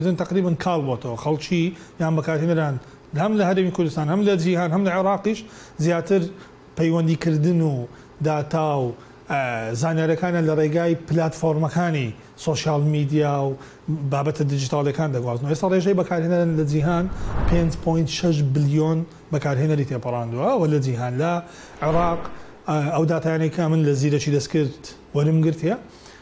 تقريبا کاڵبۆتەوە خەڵکی یان بەکارهێنەران هەم لە هەرێمی کوردستان هەم لە جیهان هەم لە عێراقیش زیاتر پەیوەندیکردن و داتا و زانیاریەکانە لە ڕێگای پلاتفۆرمەکانی سۆشیال میدیا و بابەتە دیجیتاڵەکان دەگوازنەوە. ئێستا ڕێژەی بەکارهێنەران لە جیهان 5.6 بلیۆن بەکارهێنەری تێپەڕاندووە و لە جیهان لە عێراق ئەو داتایانەی کە من لە زیرەکی دەستکرد وەرم گرتیە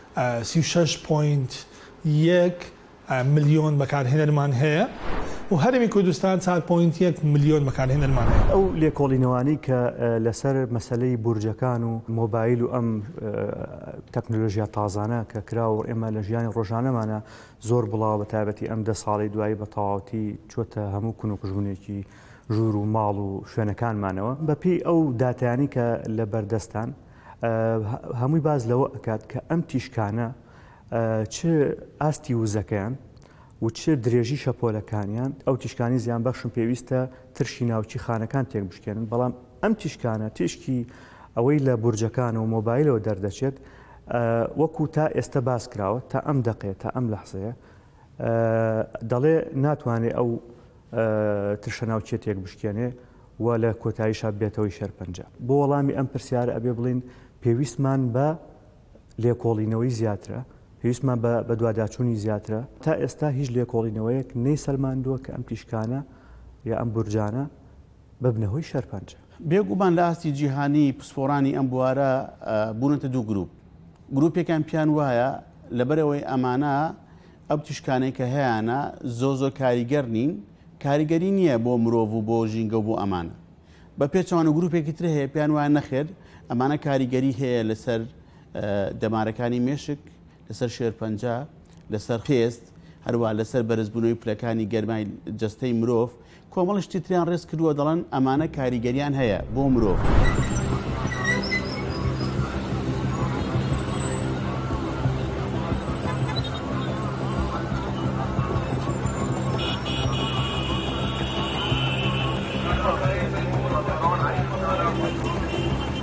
36.1 ملیۆن بەکارهێنەرمان هەیە و هەرێمی کوردستان 4.1 ملیۆن بەکارهێنەرمان هەیە. ئەو لێکۆڵینەوانی کە لەسەر مەسلەی بورجەکان و مۆبایل و ئەم تەکنۆلۆژیا تازانە کە کراوە ئێمە لە ژیانی ڕۆژانەمانە زۆر بڵاو بە تایبەتی ئەم 10 ساڵی دوایی بە تەواوەتی چۆتە هەموو کونوکژبوونێکی ژوور و ماڵ و شوێنەکانمانەوە بەپێی ئەو داتایانی کە لە بەردەستان هەمووی باز لەوە ئەکات کە ئەم تیشکانە چ ئاستی وزەکەیان و چ درێژی شەپۆلەکانیان ئەو تیشکانی زیان بەخشم پێویستە ترشی ناوچی خانەکان تێک بشکێنن، بەڵام ئەم تیشکانە تیشکی ئەوەی لە بورجەکان و مۆبایلەوە دەردەچێت وەکو تا ئێستا باس کراوە تا ئەم دقەیە تا ئەم لەحزەیە دەڵێ ناتوانێت ئەو ترشە ناوچێ تێک بشکێنێ و لە کۆتاییشا بێتەوەی شەرپەنجە. بۆ وەڵامی ئەم پرسیارە ئەبێ بڵین پێویستمان بە لێکۆڵینەوەی زیاترە، پێویستمان بە دواداچوونی زیاترە. تا ئێستا هیچ لێکۆڵینەوەیەک نەی سەلماندووە کە ئەم تیشکانە یا ئەم بورجانە ببنەهۆی شەرپەنجە. بێگومان لە ئاستی جیهانی پسپۆرانی ئەم بوارە بوونەتە دوو گروپ. گروپێکیان پیان وایە لەبەرەوەی ئەمانە ئەو تیشکانەی کە هەیەە زۆ کاریگەر نین، کاریگەری نییە بۆ مرۆڤ و بۆ ژینگە و بۆ ئەمانە. بە پێچوانە گروپێکی تر هەیە پیان وایە نەخێر ئەمانە کاریگەری هەیە لەسەر دەمارەکانی مێشک، لەسەر شێرپەنجە، لەسەر خێست، هەروە لەسەر بەرزبوونەوەی پلەکانی گەرمای جەستەی مرۆڤ. کۆمەڵ شتی تریان ڕێز کردووە دەڵێن ئەمانە کاریگەریان هەیە بۆ مرۆڤ.